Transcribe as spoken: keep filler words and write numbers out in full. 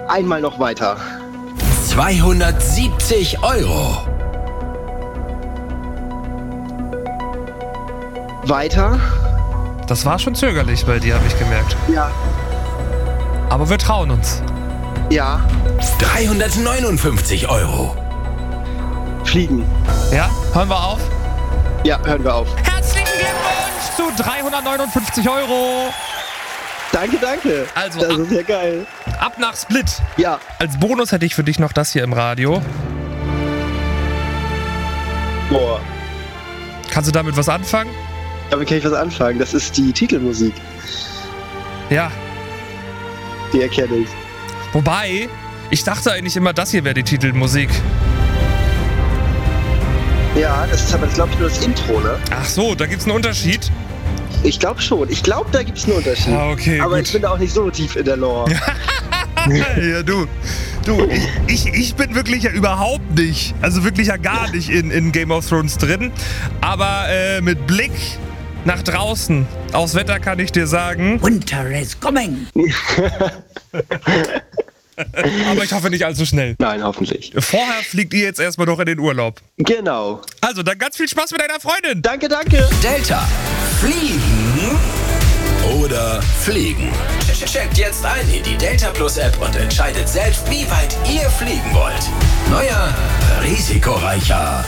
einmal noch weiter. zweihundertsiebzig Euro. Weiter. Das war schon zögerlich bei dir, habe ich gemerkt. Ja. Aber wir trauen uns. Ja. dreihundertneunundfünfzig Euro. Fliegen. Ja, hören wir auf? Ja, hören wir auf. Herzlichen Glückwunsch zu dreihundertneunundfünfzig Euro. Danke, danke. Also, das ab, ist ja geil. ab nach Split. Ja. Als Bonus hätte ich für dich noch das hier im Radio. Boah. Kannst du damit was anfangen? Damit kann ich was anfangen. Das ist die Titelmusik. Ja. Die erkenne ich. Wobei, ich dachte eigentlich immer, das hier wäre die Titelmusik. Ja, das ist aber, glaube ich, nur das Intro, ne? Ach so, da gibt's einen Unterschied? Ich glaube schon. Ich glaube, da gibt es einen Unterschied. Ja, okay, aber gut. ich bin da auch nicht so tief in der Lore. Ja, du. Du, ich, ich, ich bin wirklich ja überhaupt nicht, also wirklich ja gar nicht in, in Game of Thrones drin. Aber äh, mit Blick nach draußen, aufs Wetter kann ich dir sagen. Winter is coming. Aber ich hoffe nicht allzu schnell. Nein, hoffentlich. Vorher fliegt ihr jetzt erstmal noch in den Urlaub. Genau. Also, dann ganz viel Spaß mit deiner Freundin. Danke, danke. Delta. Fliegen oder fliegen? Checkt jetzt ein in die Delta Plus App und entscheidet selbst, wie weit ihr fliegen wollt. Neuer, risikoreicher